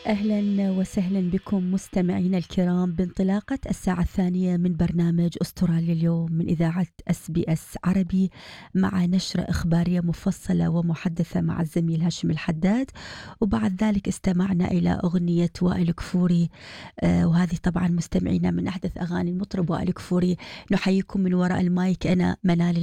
أهلا وسهلا بكم مستمعينا الكرام بانطلاقة الساعة الثانية من برنامج أستراليا اليوم من إذاعة SBS عربي، مع نشرة إخبارية مفصلة ومحدثة مع الزميل هاشم الحداد. وبعد ذلك استمعنا إلى أغنية وائل كفوري، وهذه طبعا مستمعينا من أحدث أغاني المطرب وائل كفوري. نحييكم من وراء المايك، أنا منال